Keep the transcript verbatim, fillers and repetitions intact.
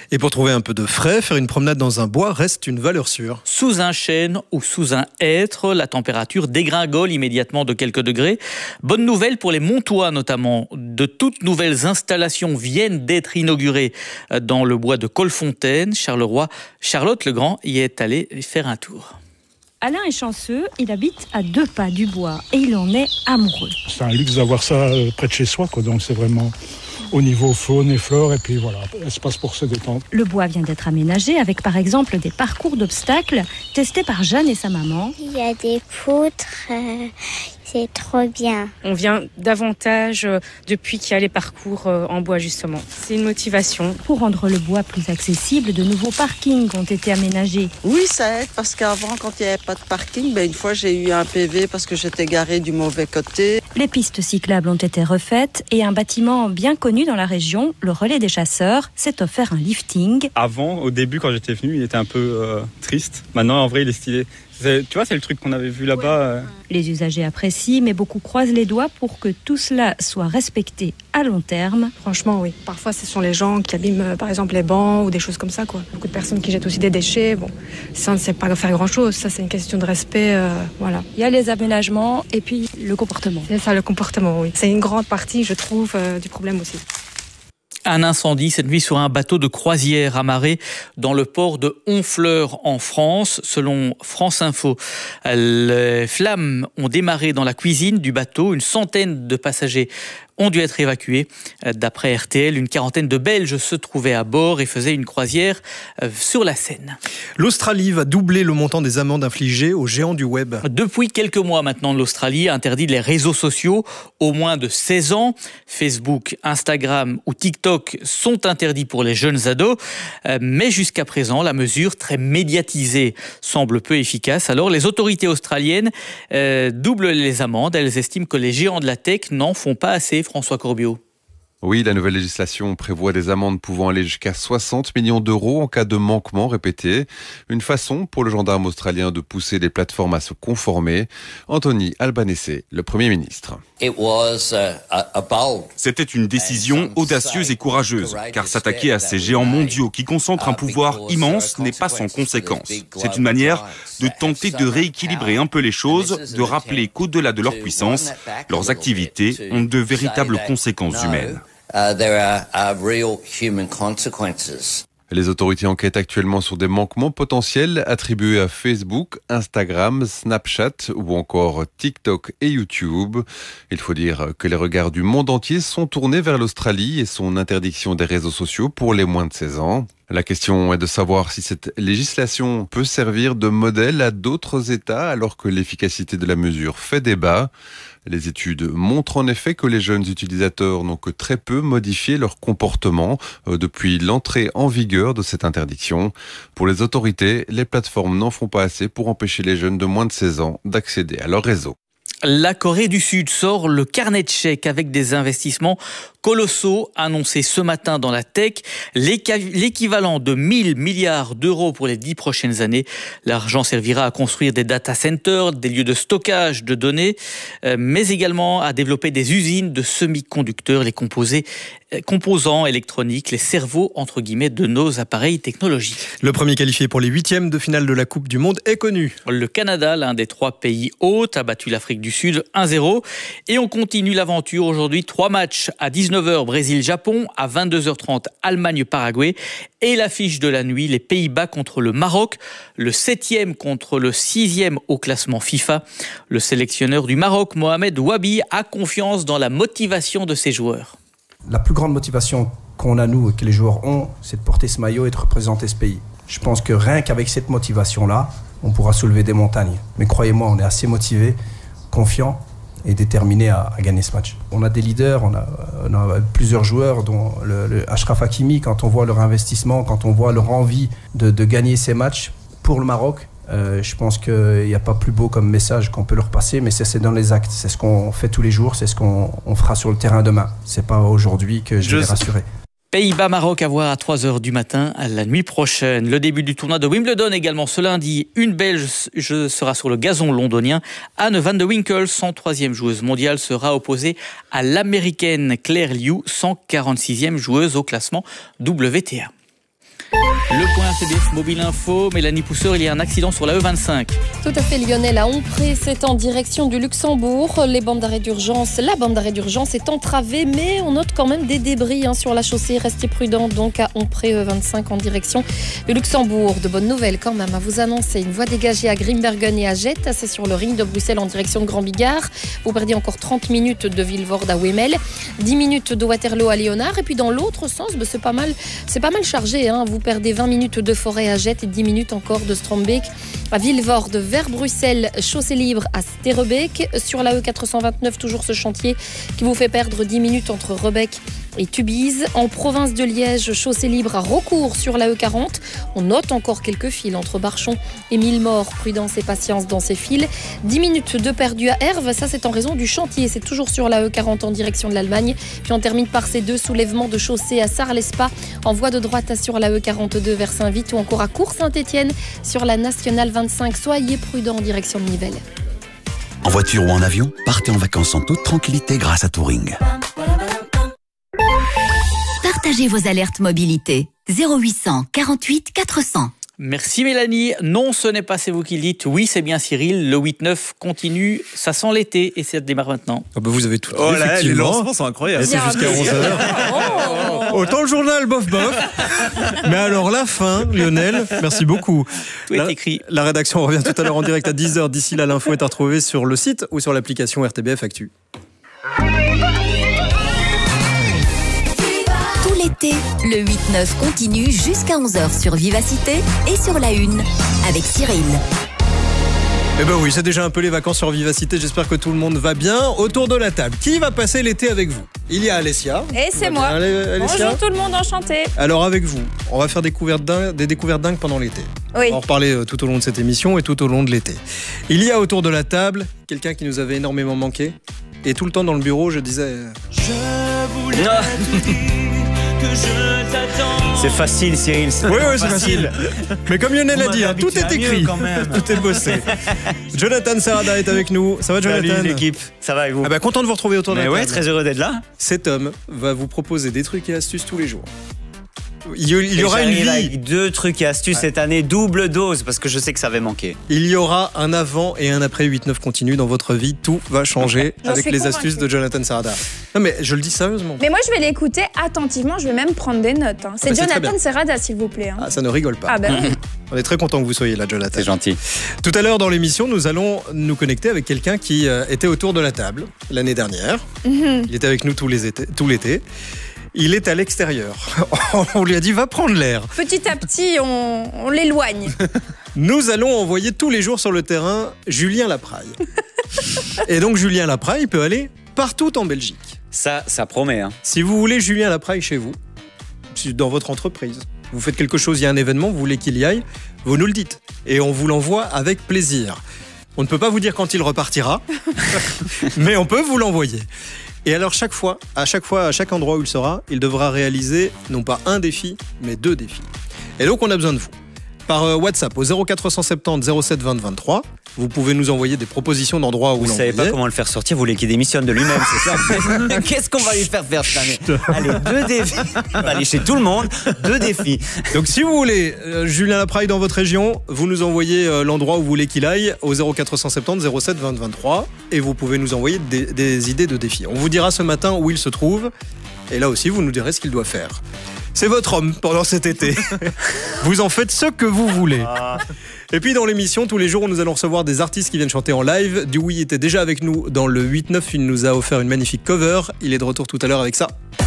Et pour trouver un peu de frais, faire une promenade dans un bois reste une valeur sûre. Sous un chêne ou sous un hêtre, la température dégringole immédiatement de quelques degrés. Bonne nouvelle pour les Montois notamment. De toutes nouvelles installations viennent d'être inaugurées dans le bois de Colfontaine. Charleroi, Charlotte Legrand y est allée faire un tour. Alain est chanceux, il habite à deux pas du bois et il en est amoureux. C'est un luxe d'avoir ça près de chez soi, quoi. Donc c'est vraiment au niveau faune et flore, et puis voilà, espace pour se détendre. Le bois vient d'être aménagé avec par exemple des parcours d'obstacles testés par Jeanne et sa maman. Il y a des poutres, euh, c'est trop bien. On vient davantage euh, depuis qu'il y a les parcours euh, en bois justement. C'est une motivation. Pour rendre le bois plus accessible, de nouveaux parkings ont été aménagés. Oui, ça aide parce qu'avant, quand il n'y avait pas de parking, ben, une fois j'ai eu un P V parce que j'étais garée du mauvais côté. Les pistes cyclables ont été refaites et un bâtiment bien connu dans la région, le Relais des Chasseurs, s'est offert un lifting. Avant, au début, quand j'étais venu, il était un peu euh, triste. Maintenant, en vrai, il est stylé. C'est, tu vois, c'est le truc qu'on avait vu là-bas. Euh. Les usagers apprécient, mais beaucoup croisent les doigts pour que tout cela soit respecté à long terme. Franchement, oui. Parfois, ce sont les gens qui abîment, par exemple, les bancs ou des choses comme ça, quoi. Beaucoup de personnes qui jettent aussi des déchets. Bon, ça ne sait pas faire grand-chose. Ça, c'est une question de respect. Euh, voilà. Il y a les aménagements et puis le comportement. C'est ça, le comportement, oui. C'est une grande partie, je trouve, euh, du problème aussi. Un incendie cette nuit sur un bateau de croisière amarré dans le port de Honfleur en France. Selon France Info, les flammes ont démarré dans la cuisine du bateau. Une centaine de passagers ont dû être évacués. D'après R T L, une quarantaine de Belges se trouvaient à bord et faisaient une croisière sur la Seine. L'Australie va doubler le montant des amendes infligées aux géants du web. Depuis quelques mois maintenant, l'Australie interdit les réseaux sociaux aux moins de seize ans. Facebook, Instagram ou TikTok sont interdits pour les jeunes ados. Mais jusqu'à présent, la mesure très médiatisée semble peu efficace. Alors les autorités australiennes euh, doublent les amendes. Elles estiment que les géants de la tech n'en font pas assez. François Corbiot. Oui, la nouvelle législation prévoit des amendes pouvant aller jusqu'à soixante millions d'euros en cas de manquement répété. Une façon pour le gendarme australien de pousser les plateformes à se conformer. Anthony Albanese, le Premier ministre. C'était une décision audacieuse et courageuse, car s'attaquer à ces géants mondiaux qui concentrent un pouvoir immense n'est pas sans conséquences. C'est une manière de tenter de rééquilibrer un peu les choses, de rappeler qu'au-delà de leur puissance, leurs activités ont de véritables conséquences humaines. Les autorités enquêtent actuellement sur des manquements potentiels attribués à Facebook, Instagram, Snapchat ou encore TikTok et YouTube. Il faut dire que les regards du monde entier sont tournés vers l'Australie et son interdiction des réseaux sociaux pour les moins de seize ans. La question est de savoir si cette législation peut servir de modèle à d'autres États alors que l'efficacité de la mesure fait débat. Les études montrent en effet que les jeunes utilisateurs n'ont que très peu modifié leur comportement depuis l'entrée en vigueur de cette interdiction. Pour les autorités, les plateformes n'en font pas assez pour empêcher les jeunes de moins de seize ans d'accéder à leur réseau. La Corée du Sud sort le carnet de chèques avec des investissements colossaux annoncés ce matin dans la tech. L'équivalent de mille milliards d'euros pour les dix prochaines années. L'argent servira à construire des data centers, des lieux de stockage de données, mais également à développer des usines de semi-conducteurs, les composés, composants électroniques, les cerveaux entre guillemets de nos appareils technologiques. Le premier qualifié pour les huitièmes de finale de la Coupe du Monde est connu. Le Canada, l'un des trois pays hôtes, a battu l'Afrique du Sud un zéro. Et on continue l'aventure aujourd'hui. Trois matchs à dix-neuf heures Brésil-Japon, à vingt-deux heures trente Allemagne-Paraguay. Et l'affiche de la nuit, les Pays-Bas contre le Maroc, le septième contre le sixième au classement FIFA. Le sélectionneur du Maroc, Mohamed Wabi, a confiance dans la motivation de ses joueurs. La plus grande motivation qu'on a, nous, et que les joueurs ont, c'est de porter ce maillot et de représenter ce pays. Je pense que rien qu'avec cette motivation-là, on pourra soulever des montagnes. Mais croyez-moi, on est assez motivés, confiants et déterminés à, à gagner ce match. On a des leaders, on a, on a plusieurs joueurs, dont le, le Achraf Hakimi. Quand on voit leur investissement, quand on voit leur envie de, de gagner ces matchs pour le Maroc, Euh, je pense qu'il n'y a pas plus beau comme message qu'on peut leur passer, mais c'est, c'est dans les actes. C'est ce qu'on fait tous les jours, c'est ce qu'on on fera sur le terrain demain. C'est pas aujourd'hui que je vais les rassurer. Pays-Bas-Maroc à voir à trois heures du matin à la nuit prochaine. Le début du tournoi de Wimbledon également ce lundi. Une Belge sera sur le gazon londonien. Anne van de Winkel, cent troisième joueuse mondiale, sera opposée à l'américaine Claire Liu, cent quarante-sixième joueuse au classement W T A. Le point R T B F Mobile Info, Mélanie Pousseur, il y a un accident sur la E vingt-cinq. Tout à fait, Lionel, à Ompré, c'est en direction du Luxembourg. Les bandes d'arrêt d'urgence, la bande d'arrêt d'urgence est entravée, mais on note quand même des débris hein, sur la chaussée. Restez prudents donc à Ompré E vingt-cinq en direction du Luxembourg. De bonnes nouvelles quand même à vous annoncer. Une voie dégagée à Grimbergen et à Jette, c'est sur le ring de Bruxelles en direction de Grand Bigard. Vous perdez encore trente minutes de Vilvoorde à Wemel, dix minutes de Waterloo à Léonard. Et puis dans l'autre sens, bah, c'est pas mal, c'est pas mal chargé. Hein. Vous perdez vingt minutes de Forêt à Jette et dix minutes encore de Strombeek à Vilvoorde, vers Bruxelles, chaussée libre à Sterrebeek. Sur la E quatre cent vingt-neuf, toujours ce chantier qui vous fait perdre dix minutes entre Rebec et Tubize. En province de Liège, chaussée libre à Raucourt sur la E quarante. On note encore quelques fils entre Barchon et Millemort. Prudence et patience dans ces fils. dix minutes de perdu à Herve, ça c'est en raison du chantier. C'est toujours sur la E quarante en direction de l'Allemagne. Puis on termine par ces deux soulèvements de chaussée à Sarlespa en voie de droite sur la E quarante-deux vers Saint-Vite ou encore à Cours-Saint-Étienne sur la Nationale vingt-cinq. Soyez prudents en direction de Nivelles. En voiture ou en avion, partez en vacances en toute tranquillité grâce à Touring. Partagez vos alertes mobilité. zéro huit cent quarante-huit quatre cents. Merci Mélanie. Non, ce n'est pas c'est vous qui le dites. Oui, c'est bien Cyril. Le huit neuf continue. Ça sent l'été et ça démarre maintenant. Oh bah vous avez tout. Oh là, les lancements sont incroyables. Et c'est jusqu'à onze heures. Oh. Autant le journal, bof bof. Mais alors la fin, Lionel, merci beaucoup. Tout est écrit. La rédaction revient tout à l'heure en direct à dix heures. D'ici là, l'info est à retrouver sur le site ou sur l'application R T B F Actu. L'été, le huit neuf continue jusqu'à onze heures sur Vivacité et sur la une avec Cyril. Eh ben oui, c'est déjà un peu les vacances sur Vivacité. J'espère que tout le monde va bien. Autour de la table, qui va passer l'été avec vous? Il y a Alessia. Et c'est moi. Bien, bonjour tout le monde, enchanté. Alors avec vous, on va faire des découvertes dingues, des découvertes dingues pendant l'été. Oui. On va en reparler tout au long de cette émission et tout au long de l'été. Il y a autour de la table quelqu'un qui nous avait énormément manqué. Et tout le temps dans le bureau, je disais... Je voulais te dire que je t'attends. C'est facile, Cyril. Oui, oui, c'est facile. Mais comme Lionel a dit, hein, tout est écrit, quand même. Tout est bossé. Jonathan Serrada est avec nous. Ça va, Jonathan? Salut l'équipe. Ça va et vous? Ah bah, content de vous retrouver autour de la table. ouais, très heureux d'être là. Cet homme va vous proposer des trucs et astuces tous les jours. Il y aura une vie. Avec deux trucs et astuces ouais. cette année, double dose, parce que je sais que ça va manquer. Il y aura un avant et un après huit neuf continue dans votre vie. Tout va changer avec les convaincue. astuces de Jonathan Serrada. Non mais je le dis sérieusement. Mais moi je vais l'écouter attentivement, je vais même prendre des notes. Hein. C'est ah bah Jonathan Serrada s'il vous plaît. Hein. Ah, ça ne rigole pas. Ah ben oui. On est très content que vous soyez là, Jonathan. C'est gentil. Tout à l'heure dans l'émission, nous allons nous connecter avec quelqu'un qui euh, était autour de la table l'année dernière. Mm-hmm. Il était avec nous tous les étés, tout l'été. Il est à l'extérieur. On lui a dit, va prendre l'air. Petit à petit, on, on l'éloigne. Nous allons envoyer tous les jours sur le terrain Julien Lapraille. Et donc, Julien Lapraille peut aller partout en Belgique. Ça, ça promet. Hein. Si vous voulez Julien Lapraille chez vous, dans votre entreprise, vous faites quelque chose, il y a un événement, vous voulez qu'il y aille, vous nous le dites. Et on vous l'envoie avec plaisir. On ne peut pas vous dire quand il repartira, mais on peut vous l'envoyer. Et alors chaque fois, à chaque fois, à chaque endroit où il sera, il devra réaliser non pas un défi, mais deux défis. Et donc on a besoin de vous. Par WhatsApp au zéro quatre cent soixante-dix zéro sept vingt vingt-trois, vous pouvez nous envoyer des propositions d'endroits où vous l'envoyer. Vous savez pas comment le faire sortir, vous voulez qu'il démissionne de lui-même, c'est ça? Qu'est-ce qu'on va lui faire faire cette année? Allez, deux défis. On va aller chez tout le monde, deux défis. Donc si vous voulez euh, Julien Lapraille dans votre région, vous nous envoyez euh, l'endroit où vous voulez qu'il aille au zéro quatre cent soixante-dix zéro sept vingt vingt-trois et vous pouvez nous envoyer des, des idées de défis. On vous dira ce matin où il se trouve et là aussi vous nous direz ce qu'il doit faire. C'est votre homme pendant cet été. Vous en faites ce que vous voulez. Et puis dans l'émission, tous les jours, nous allons recevoir des artistes qui viennent chanter en live. Dewey était déjà avec nous dans le huit neuf. Il nous a offert une magnifique cover. Il est de retour tout à l'heure avec ça.